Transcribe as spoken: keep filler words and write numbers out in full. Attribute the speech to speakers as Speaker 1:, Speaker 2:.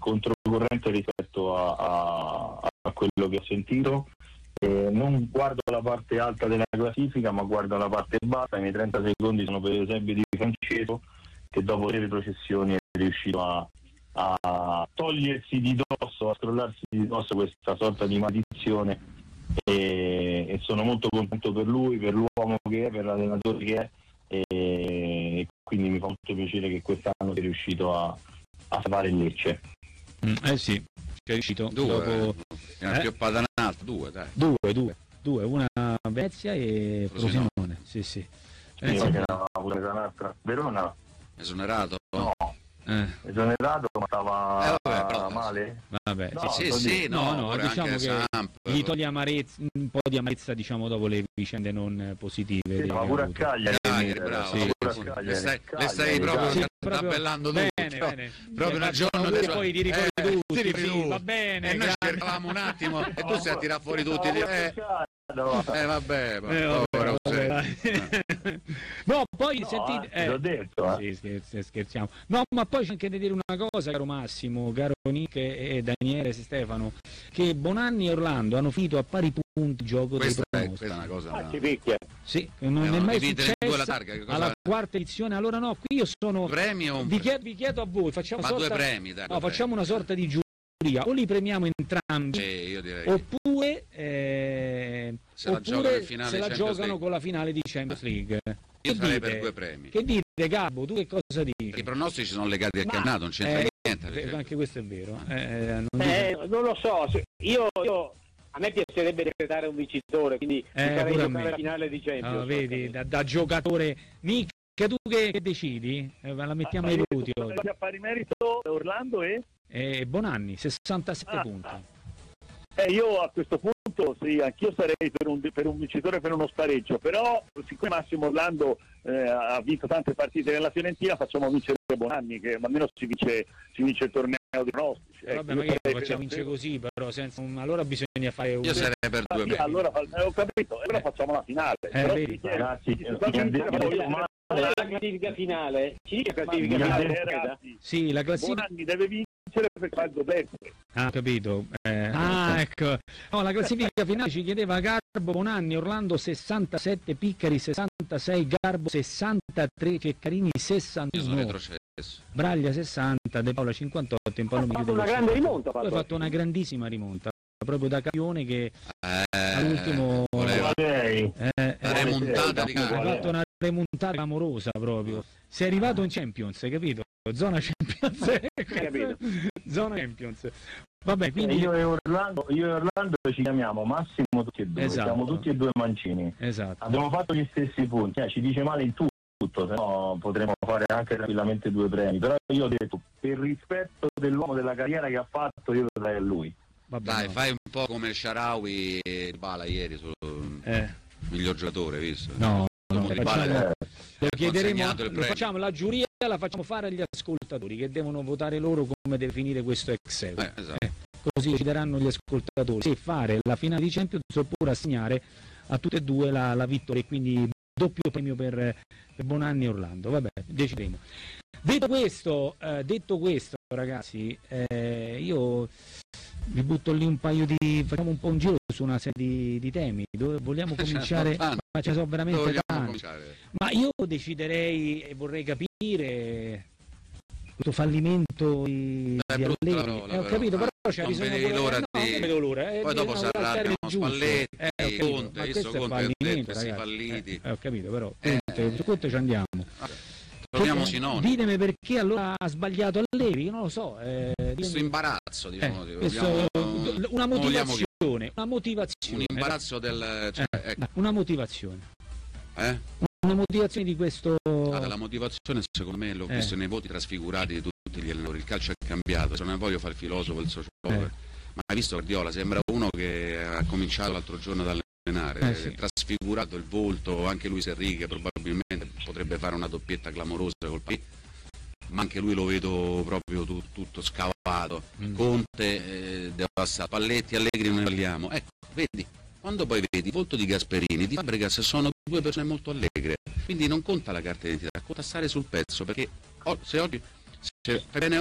Speaker 1: controcorrente rispetto a, a, a quello che ho sentito. Eh, non guardo la parte alta della classifica, ma guardo la parte bassa. I miei trenta secondi sono per esempio di Francesco, che dopo le retrocessioni è riuscito a, a togliersi di dosso, a scrollarsi di dosso questa sorta di maledizione, e, e sono molto contento per lui, per l'uomo che è, per l'allenatore che è, e quindi mi fa molto piacere che quest'anno sia riuscito a, a fare il Lecce.
Speaker 2: Mm, eh sì, è riuscito
Speaker 3: due,
Speaker 2: dopo...
Speaker 3: è una
Speaker 2: eh?
Speaker 3: pioppata in alto, due, dai.
Speaker 2: Due, due, due, una Venezia e
Speaker 3: Frosinone.
Speaker 2: Frosinone, sì sì.
Speaker 1: Quindi
Speaker 2: Venezia...
Speaker 1: c'era pure un'altra. Verona?
Speaker 3: Esonerato?
Speaker 1: No,
Speaker 2: Eh.
Speaker 1: esonerato, ma stava
Speaker 3: Eh, vabbè, però-
Speaker 1: male.
Speaker 2: Vabbè,
Speaker 1: No,
Speaker 2: sì,
Speaker 3: Sì,
Speaker 1: sto
Speaker 3: sì,
Speaker 1: dicendo-
Speaker 3: no,
Speaker 2: no, no,
Speaker 3: ora
Speaker 2: diciamo
Speaker 3: anche
Speaker 2: che
Speaker 3: Samp,
Speaker 2: gli toglie amarezza, un po' di amarezza, diciamo, dopo le vicende non positive.
Speaker 1: Sì,
Speaker 2: che
Speaker 1: ma
Speaker 2: ha
Speaker 1: pure a
Speaker 2: avuto.
Speaker 1: Cagliari,
Speaker 3: Cagliari,
Speaker 1: Milan,
Speaker 3: bravo,
Speaker 1: ma
Speaker 2: sì,
Speaker 1: pure a
Speaker 2: sì.
Speaker 1: Cagliari.
Speaker 3: Le stai, le
Speaker 1: Cagliari,
Speaker 3: stai proprio
Speaker 1: Cagliari.
Speaker 2: Sì, proprio-
Speaker 3: tabellando
Speaker 2: bene,
Speaker 3: tutti,
Speaker 2: bene.
Speaker 3: proprio
Speaker 2: Eh,
Speaker 3: una
Speaker 2: facciamo
Speaker 3: giorno
Speaker 2: pure
Speaker 3: di-
Speaker 2: poi ti ricordi
Speaker 3: eh,
Speaker 2: tutti,
Speaker 3: ti
Speaker 2: sì,
Speaker 3: ricordi
Speaker 2: va
Speaker 3: tutti.
Speaker 2: bene,
Speaker 3: E noi
Speaker 2: grande.
Speaker 3: cercavamo un attimo e tu stai a tirare fuori tutti
Speaker 1: No,
Speaker 3: gli...
Speaker 1: pure
Speaker 3: Eh,
Speaker 1: a Cagliari.
Speaker 3: eh vabbè, ma
Speaker 2: Eh, vabbè,
Speaker 3: povero
Speaker 2: vabbè,
Speaker 3: sei.
Speaker 2: dai. No, poi
Speaker 1: No,
Speaker 2: sentite,
Speaker 1: eh, te l'ho detto, eh.
Speaker 2: sì, scherz- scherziamo. No, ma poi c'è anche da dire una cosa, caro Massimo, caro Nick e Daniele e Stefano, che Bonanni e Orlando hanno finito a pari punti il gioco
Speaker 3: Questa
Speaker 2: dei
Speaker 3: è,
Speaker 2: pronostici.
Speaker 3: questa è una cosa...
Speaker 1: Ah, si picchia.
Speaker 2: Sì, non
Speaker 3: Eh,
Speaker 2: è
Speaker 3: ma
Speaker 2: mai
Speaker 3: dividere in due la
Speaker 2: successo
Speaker 3: targa, che cosa-
Speaker 2: alla quarta edizione. Allora no, qui io sono...
Speaker 3: Premi o un
Speaker 2: Vi
Speaker 3: premio?
Speaker 2: chiedo, vi chiedo a voi, facciamo
Speaker 3: Ma
Speaker 2: una
Speaker 3: due
Speaker 2: sorta...
Speaker 3: premi, dai.
Speaker 2: No,
Speaker 3: due
Speaker 2: facciamo
Speaker 3: premi.
Speaker 2: una sorta di giuria, o li premiamo entrambi,
Speaker 3: Sì, io direi.
Speaker 2: oppure, eh,
Speaker 3: Se la giocano
Speaker 2: oppure
Speaker 3: in finale
Speaker 2: se la
Speaker 3: Champions
Speaker 2: giocano
Speaker 3: League.
Speaker 2: con la finale di Champions League.
Speaker 3: Io
Speaker 2: Che
Speaker 3: sarei
Speaker 2: dite?
Speaker 3: per due premi.
Speaker 2: Che dite, Gabbo? Tu che cosa dici?
Speaker 3: I pronostici sono legati al
Speaker 1: Ma-
Speaker 3: campionato, non c'entra
Speaker 2: Eh,
Speaker 3: niente.
Speaker 2: eh,
Speaker 3: cioè.
Speaker 2: anche questo è vero. Eh, non dico-
Speaker 4: Eh, non lo so, se- io, io a me piacerebbe decretare un vincitore, quindi
Speaker 2: Eh,
Speaker 4: mi farei
Speaker 2: pure a
Speaker 4: giocare
Speaker 2: me.
Speaker 4: la finale di Champions.
Speaker 2: Ah, vedi, da, da giocatore. Nick, tu che, che decidi? Eh, la mettiamo ai voti oggi.
Speaker 1: A pari merito Orlando e...
Speaker 2: Eh, Bonanni, sessantasette
Speaker 1: Ah.
Speaker 2: punti.
Speaker 1: Eh, io a questo punto sì, anch'io sarei per un, per un vincitore, per uno spareggio, però siccome Massimo Orlando eh, ha vinto tante partite nella Fiorentina, facciamo vincere Bonanni, che almeno si vince, si vince il torneo dei pronostici. Ecco,
Speaker 2: Vabbè,
Speaker 1: io
Speaker 2: ma che
Speaker 1: sarei
Speaker 2: lo
Speaker 1: per-
Speaker 2: facciamo vincere così, però senza un... allora bisogna fare un...
Speaker 3: Io sarei per
Speaker 1: Ah,
Speaker 3: due
Speaker 1: sì,
Speaker 3: premi.
Speaker 1: allora fa- ho capito, allora facciamo la finale. Però
Speaker 2: vedi.
Speaker 1: si chiede-
Speaker 5: Ragazzi,
Speaker 1: si fa vincere poi-
Speaker 4: Qual è la classifica finale? Ci dica la classifica
Speaker 1: Ma-
Speaker 4: finale.
Speaker 1: eh,
Speaker 4: Freda?
Speaker 1: ragazzi,
Speaker 2: Sì, la classifica...
Speaker 1: Bonanni deve vincere per fare il dovesse.
Speaker 2: Ah, capito. Eh, ah, ecco. No, la classifica finale ci chiedeva Garbo, Bonanni, Orlando sessantasette, Piccari sessantasei, Garbo sessantatré, Ceccarini
Speaker 3: Io sono
Speaker 2: sessantuno,
Speaker 3: retrocesso.
Speaker 2: Braglia sessanta, De Paola cinquantotto, in
Speaker 4: Ha
Speaker 2: Paolo mi
Speaker 4: fatto
Speaker 2: chiude
Speaker 4: una
Speaker 2: lo
Speaker 4: grande
Speaker 2: sconto.
Speaker 4: rimonta. ha
Speaker 2: Poi ha
Speaker 4: fatto.
Speaker 2: fatto una grandissima rimonta, proprio da campione che
Speaker 3: Eh,
Speaker 2: all'ultimo...
Speaker 3: voleva
Speaker 1: lei?
Speaker 2: eh, eh,
Speaker 3: la remontata di
Speaker 2: ha
Speaker 3: gara.
Speaker 2: fatto una remontata clamorosa proprio. Sei arrivato in Champions, hai capito? Zona Champions.
Speaker 4: capito.
Speaker 2: Zona Champions. Vabbè, quindi...
Speaker 1: Io e Orlando, io e Orlando ci chiamiamo Massimo tutti e due,
Speaker 2: Esatto.
Speaker 1: siamo tutti e due mancini.
Speaker 2: Esatto.
Speaker 1: Abbiamo fatto gli stessi punti, eh, ci dice male in tutto, se no potremmo fare anche tranquillamente due premi. Però io ho detto, per rispetto dell'uomo, della carriera che ha fatto, io darei a lui.
Speaker 2: Vabbè,
Speaker 3: Dai,
Speaker 2: no.
Speaker 3: fai un po' come il Sharawi e Bala ieri sul
Speaker 2: Eh,
Speaker 3: miglior giocatore, visto?
Speaker 2: no, no,
Speaker 3: Di
Speaker 2: facciamo,
Speaker 3: Bala,
Speaker 1: Eh,
Speaker 2: lo chiederemo,
Speaker 3: consegnato il
Speaker 2: lo
Speaker 3: premio.
Speaker 2: facciamo, la giuria la facciamo fare agli ascoltatori che devono votare loro come deve finire questo Excel.
Speaker 3: Eh, esatto.
Speaker 2: Così decideranno gli ascoltatori se fare la finale di Champions oppure assegnare a tutte e due la, la vittoria, e quindi doppio premio per, per Bonanni e Orlando. Vabbè, decideremo. Detto questo, eh, detto questo ragazzi, eh, io vi butto lì un paio di... facciamo un po' un giro su una serie di, di temi. Dove vogliamo cominciare?
Speaker 3: tanti.
Speaker 2: Ma ce ne sono
Speaker 3: Dove
Speaker 2: veramente
Speaker 3: vogliamo
Speaker 2: tanti.
Speaker 3: cominciare?
Speaker 2: Ma io deciderei e vorrei capire questo fallimento di,
Speaker 3: È
Speaker 2: di
Speaker 3: brutta
Speaker 2: Allegri.
Speaker 3: parola,
Speaker 2: Eh, ho
Speaker 3: però,
Speaker 2: capito, però
Speaker 3: eh.
Speaker 2: c'è
Speaker 3: Non
Speaker 2: bisogno
Speaker 3: vedevi
Speaker 2: pure-
Speaker 3: l'ora
Speaker 2: no,
Speaker 3: di-
Speaker 2: non vedo l'ora, eh,
Speaker 3: Poi dopo
Speaker 2: no,
Speaker 3: si
Speaker 2: al
Speaker 3: arrabbiano
Speaker 2: termine giusto.
Speaker 3: Spalletti,
Speaker 2: Eh, ho capito,
Speaker 3: Conte,
Speaker 2: ma
Speaker 3: visto
Speaker 2: questo è
Speaker 3: Conte ha detto
Speaker 2: fallimento,
Speaker 3: questi
Speaker 2: ragazzi.
Speaker 3: falliti.
Speaker 2: Eh, ho capito, però
Speaker 3: Eh.
Speaker 2: Conte, su Conte ci andiamo.
Speaker 3: Torniamo
Speaker 2: Eh,
Speaker 3: sinonimi.
Speaker 2: Ditemi perché allora ha sbagliato Allegri, io non lo so. Eh,
Speaker 3: Questo
Speaker 2: ditemi-
Speaker 3: imbarazzo,
Speaker 2: eh,
Speaker 3: diciamo,
Speaker 2: questo-
Speaker 3: vogliamo-
Speaker 2: una
Speaker 3: vogliamo
Speaker 2: motivazione, una motivazione.
Speaker 3: un imbarazzo del... Cioè,
Speaker 2: Eh,
Speaker 3: ecco,
Speaker 2: una motivazione.
Speaker 3: eh?
Speaker 2: Una motivazione di questo...
Speaker 3: Ah, della motivazione, secondo me, l'ho
Speaker 2: Eh.
Speaker 3: visto nei voti trasfigurati di tutti gli allenatori. Il calcio è cambiato, se non voglio fare il filosofo, il sociologo,
Speaker 2: Eh.
Speaker 3: ma hai visto Guardiola? Sembra uno che ha cominciato l'altro giorno ad allenare,
Speaker 2: Eh, sì.
Speaker 3: trasfigurato il volto, anche Luis Enrique probabilmente potrebbe fare una doppietta clamorosa col P, ma anche lui lo vedo proprio tu- tutto scavato.
Speaker 2: Mm.
Speaker 3: Conte, eh, devastato, Palletti, Allegri non ne parliamo. Ecco, vedi, quando poi vedi il volto di Gasperini, di Fabregas, sono due persone molto allegre, quindi non conta la carta d'identità, conta stare sul pezzo, perché o- se oggi se fai bene